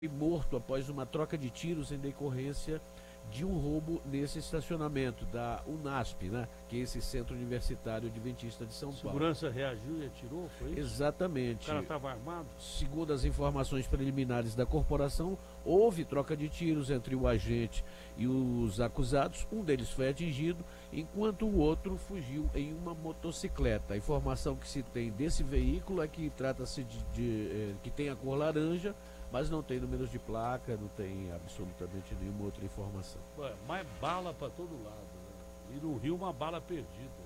morto após uma troca de tiros em decorrência de um roubo nesse estacionamento da UNASP, né? Que é esse Centro Universitário Adventista de São Paulo. Segurança reagiu e atirou, foi isso? Exatamente. O cara estava armado? Segundo as informações preliminares da corporação, houve troca de tiros entre o agente e os acusados. Um deles foi atingido, enquanto o outro fugiu em uma motocicleta. A informação que se tem desse veículo é que trata-se que tem a cor laranja, mas não tem números de placa, não tem absolutamente nenhuma outra informação. Ué, mais bala para todo lado, né? E no Rio uma bala perdida,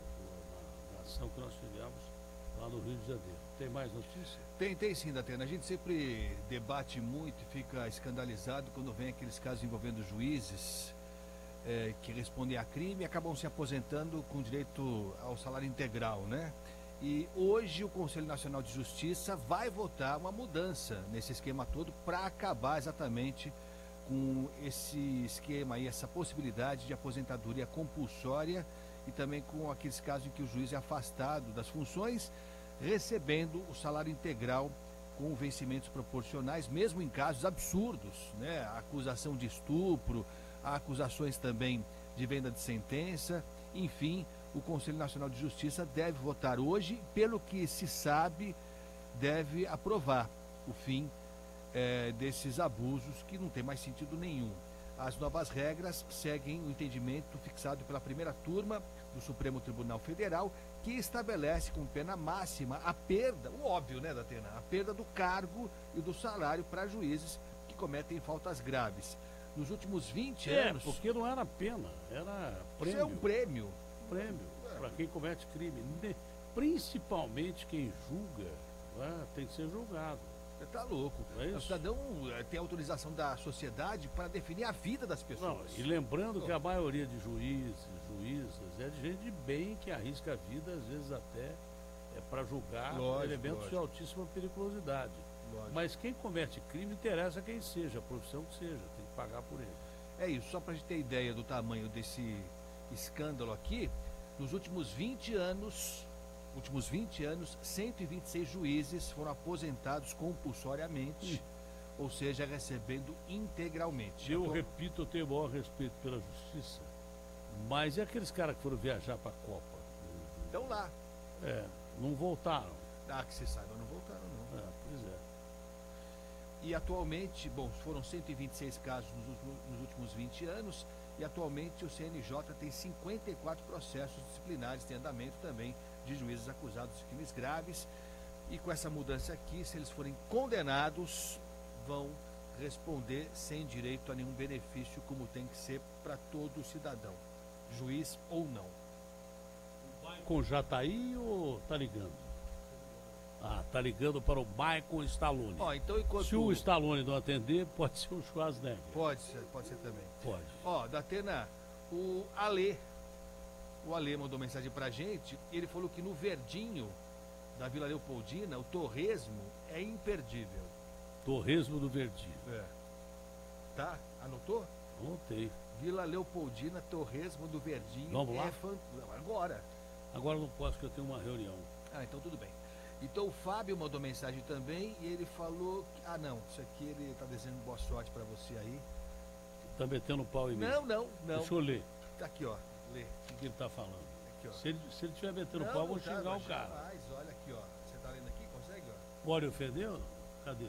na ação que nós tivemos lá no Rio de Janeiro. Tem mais notícia? Tem sim, Datena. A gente sempre debate muito e fica escandalizado quando vem aqueles casos envolvendo juízes que respondem a crime e acabam se aposentando com direito ao salário integral, né? E hoje o Conselho Nacional de Justiça vai votar uma mudança nesse esquema todo para acabar exatamente com esse esquema e essa possibilidade de aposentadoria compulsória e também com aqueles casos em que o juiz é afastado das funções, recebendo o salário integral com vencimentos proporcionais, mesmo em casos absurdos, né? A acusação de estupro, há acusações também de venda de sentença, enfim. O Conselho Nacional de Justiça deve votar hoje, pelo que se sabe, deve aprovar o fim desses abusos que não tem mais sentido nenhum. As novas regras seguem o entendimento fixado pela primeira turma do Supremo Tribunal Federal, que estabelece como pena máxima a perda, o óbvio, né, Datena? A perda do cargo e do salário para juízes que cometem faltas graves. Nos últimos 20 anos... porque não era pena, era prêmio. Isso é um prêmio. Para quem comete crime, principalmente quem julga, né, tem que ser julgado. Você tá louco. O cidadão tem autorização da sociedade para definir a vida das pessoas. Não, e lembrando que a maioria de juízes, juízas, é de gente de bem que arrisca a vida, às vezes até para julgar elementos de altíssima periculosidade. Lógico. Mas quem comete crime interessa quem seja, a profissão que seja, tem que pagar por ele. É isso, só para a gente ter ideia do tamanho desse escândalo aqui, nos últimos 20 anos, 126 juízes foram aposentados compulsoriamente, ou seja, recebendo integralmente. Eu repito, eu tenho o maior respeito pela justiça, mas e aqueles caras que foram viajar para a Copa? Estão lá. Não voltaram. Ah, que você saiba, não voltaram não. Pois é. E atualmente, foram 126 casos nos últimos 20 anos, e atualmente o CNJ tem 54 processos disciplinares em andamento também de juízes acusados de crimes graves. E com essa mudança aqui, se eles forem condenados, vão responder sem direito a nenhum benefício, como tem que ser para todo cidadão, juiz ou não. O Maicon já tá aí ou tá ligando? Tá ligando para o Maicon Stallone. Então, se o Stallone não atender, pode ser o Schwarzenegger. Pode ser também. Pode. Datena, o Ale mandou mensagem pra gente, e ele falou que no Verdinho, da Vila Leopoldina, o torresmo é imperdível. Torresmo do Verdinho. Tá? Anotou? Anotei. Vila Leopoldina, torresmo do Verdinho. Vamos lá? Agora. Agora não posso, porque eu tenho uma reunião. Então tudo bem. Então o Fábio mandou mensagem também e ele falou que, isso aqui ele tá desejando boa sorte para você aí. Tá metendo pau em mim? Não. Deixa eu ler. Tá aqui, ó. Lê. O que ele tá falando? Aqui, ó. Se ele estiver metendo pau, eu vou xingar o cara. Mas olha aqui, ó. Você tá lendo aqui? Consegue, ó? Pode ofender? Cadê?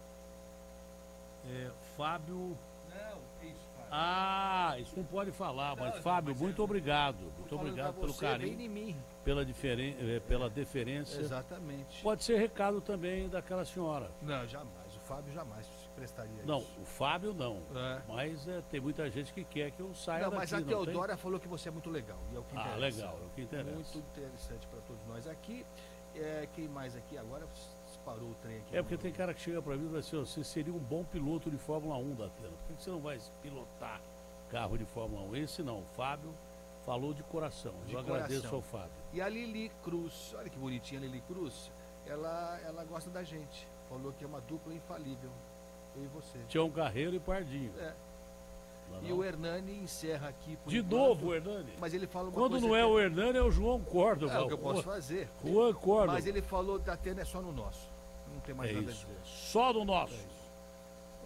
Fábio... Não, isso, Fábio. Isso não pode falar, mas Fábio, muito obrigado. Muito obrigado pelo carinho, vem em mim. pela deferência. Exatamente. Pode ser recado também daquela senhora. Não, jamais. O Fábio jamais se prestaria não, isso. o Fábio não. Mas tem muita gente que quer que eu saia daqui. Mas a Teodora falou que você é muito legal. E é o que interessa. Legal, é o que interessa. Muito interessante para todos nós aqui. Quem mais aqui agora? Parou o trem aqui. Porque tem cara que chega para mim e vai dizer, você seria um bom piloto de Fórmula 1 da tela. Por que você não vai pilotar carro de Fórmula 1? Esse não, o Fábio falou de coração. Eu agradeço ao Fábio. E a Lili Cruz, olha que bonitinha a Lili Cruz, ela gosta da gente. Falou que é uma dupla infalível. Eu e você. Tião Carreiro e Pardinho. E o Hernani encerra aqui. De novo o Hernani? Mas ele fala uma Quando coisa não é o Hernani, é o João Córdoba. É o que eu posso fazer. Juan Córdoba. Mas ele falou que a Atena é só no nosso. Não tem mais nada a dizer. Só no nosso.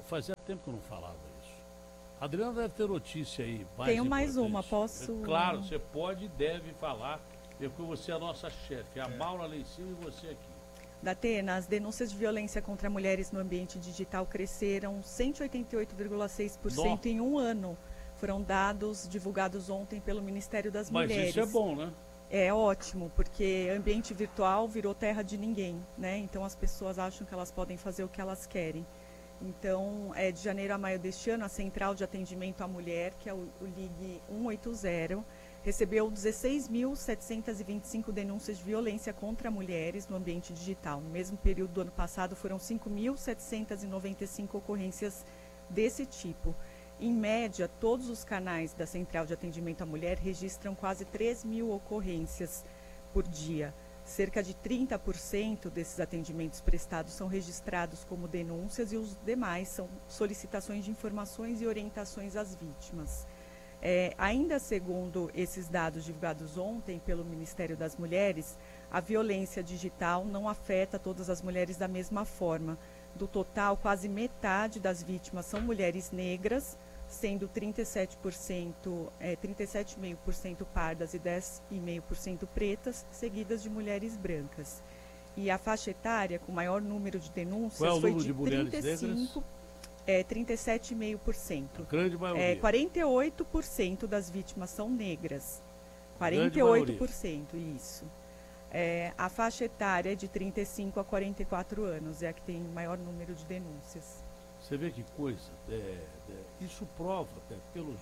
fazia tempo que eu não falava isso. A Adriana deve ter notícia aí. Tenho mais uma, posso? Claro, você pode e deve falar, porque você é a nossa chefe, a Maura lá em cima e você aqui. Datena, as denúncias de violência contra mulheres no ambiente digital cresceram 188,6% em um ano. Foram dados divulgados ontem pelo Ministério das Mulheres. Mas isso é bom, né? É ótimo, porque ambiente virtual virou terra de ninguém, né? Então as pessoas acham que elas podem fazer o que elas querem. Então, de janeiro a maio deste ano, a Central de Atendimento à Mulher, que é o Ligue 180, recebeu 16.725 denúncias de violência contra mulheres no ambiente digital. No mesmo período do ano passado, foram 5.795 ocorrências desse tipo. Em média, todos os canais da Central de Atendimento à Mulher registram quase 3.000 ocorrências por dia. Cerca de 30% desses atendimentos prestados são registrados como denúncias e os demais são solicitações de informações e orientações às vítimas. Ainda segundo esses dados divulgados ontem pelo Ministério das Mulheres, a violência digital não afeta todas as mulheres da mesma forma. Do total, quase metade das vítimas são mulheres negras, sendo 37,5% pardas e 10,5% pretas, seguidas de mulheres brancas. E a faixa etária com maior número de denúncias foi de 37,5%. Grande maioria. 48% das vítimas são negras. 48%, isso. A faixa etária é de 35 a 44 anos, é a que tem maior número de denúncias. Você vê que coisa, isso prova, pelos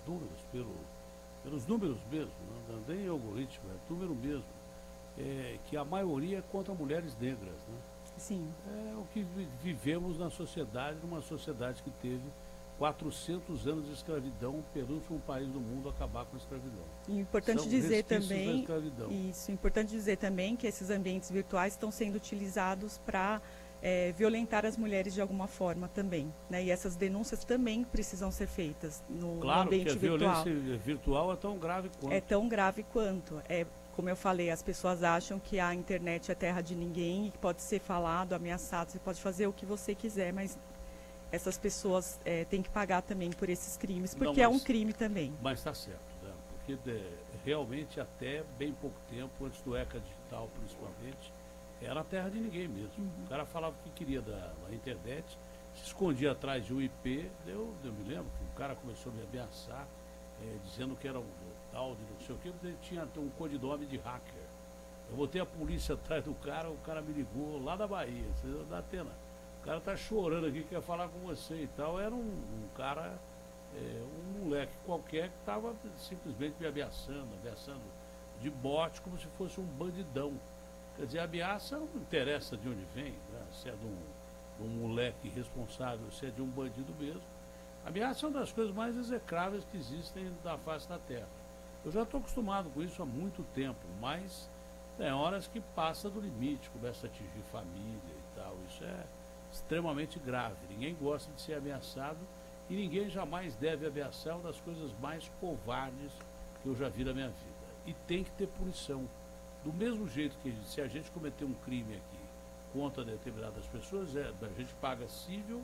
números mesmo, não nem algoritmo, é número mesmo, que a maioria é contra mulheres negras, né? Sim. É o que vivemos na sociedade, numa sociedade que teve 400 anos de escravidão, o penúltimo país do mundo a acabar com a escravidão. E importante dizer também, isso, importante dizer também que esses ambientes virtuais estão sendo utilizados para violentar as mulheres de alguma forma também, né? E essas denúncias também precisam ser feitas no ambiente virtual. Claro, que a violência virtual é tão grave quanto. É tão grave quanto. Como eu falei, as pessoas acham que a internet é terra de ninguém e que pode ser falado, ameaçado, você pode fazer o que você quiser, mas essas pessoas têm que pagar também por esses crimes, porque é um crime também. Mas está certo, né? Porque realmente até bem pouco tempo, antes do ECA digital principalmente, era a terra de ninguém mesmo. O cara falava o que queria da internet, se escondia atrás de um IP. Eu me lembro que o cara começou a me ameaçar, dizendo que era um tal de não sei o que, porque ele tinha um codinome de hacker. Eu botei a polícia atrás do cara, o cara me ligou lá da Bahia, da Atena. O cara tá chorando aqui, quer falar com você e tal. Era um cara, um moleque qualquer que estava simplesmente me ameaçando de bote, como se fosse um bandidão. Quer dizer, a ameaça não interessa de onde vem, né? Se é de um moleque irresponsável, se é de um bandido mesmo. A ameaça é uma das coisas mais execráveis que existem na face da Terra. Eu já estou acostumado com isso há muito tempo, mas tem horas que passa do limite, começa a atingir família e tal. Isso é extremamente grave. Ninguém gosta de ser ameaçado e ninguém jamais deve ameaçar. É uma das coisas mais covardes que eu já vi na minha vida. E tem que ter punição. Do mesmo jeito que se a gente cometer um crime aqui contra determinadas pessoas, a gente paga civil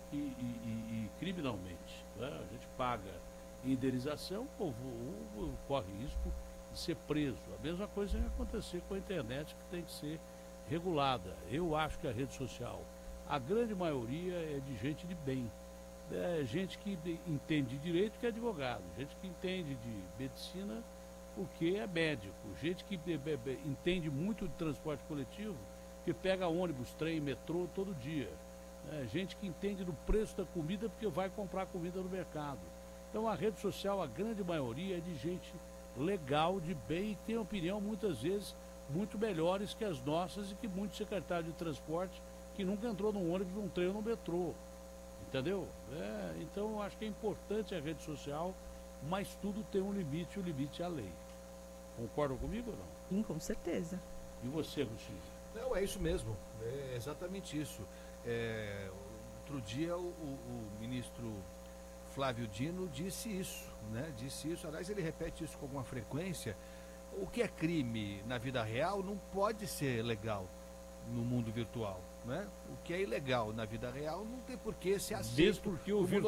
e criminalmente. Né? A gente paga indenização ou corre risco de ser preso. A mesma coisa vai acontecer com a internet, que tem que ser regulada. Eu acho que a rede social, a grande maioria é de gente de bem. Gente que entende de direito, que é advogado. Gente que entende de medicina, porque é médico, gente que entende muito de transporte coletivo, que pega ônibus, trem, metrô todo dia. Gente que entende do preço da comida, porque vai comprar comida no mercado. Então a rede social, a grande maioria, é de gente legal, de bem, e tem opinião muitas vezes muito melhores que as nossas e que muitos secretários de transporte que nunca entrou num ônibus, num trem ou num metrô. Entendeu? Então eu acho que é importante a rede social, mas tudo tem um limite, o limite é a lei. Concordam comigo ou não? Sim, com certeza. E você, Agostinho? Não, é isso mesmo. É exatamente isso. Outro dia o ministro Flávio Dino disse isso, né? Disse isso, aliás, ele repete isso com alguma frequência. O que é crime na vida real não pode ser legal no mundo virtual. né? O que é ilegal na vida real não tem por que ser aceito. Mesmo porque o